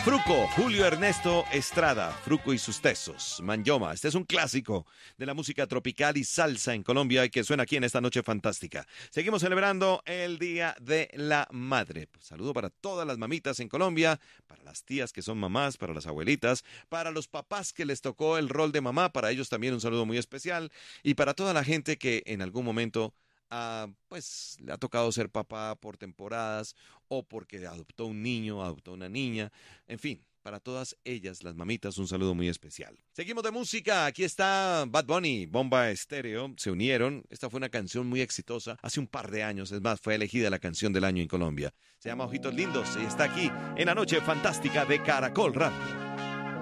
Fruco, Julio Ernesto Estrada, Fruco y sus tesos, Manyoma. Este es un clásico de la música tropical y salsa en Colombia y que suena aquí en esta noche fantástica. Seguimos celebrando el Día de la Madre. Saludo para todas las mamitas en Colombia, para las tías que son mamás, para las abuelitas, para los papás que les tocó el rol de mamá, para ellos también un saludo muy especial y para toda la gente que en algún momento pues le ha tocado ser papá por temporadas o porque adoptó un niño, adoptó una niña, en fin, para todas ellas, las mamitas, un saludo muy especial. Seguimos de música, aquí está Bad Bunny, Bomba Estéreo, se unieron, esta fue una canción muy exitosa hace un par de años, es más, fue elegida la canción del año en Colombia. Se llama Ojitos Lindos y está aquí en la noche fantástica de Caracol Radio.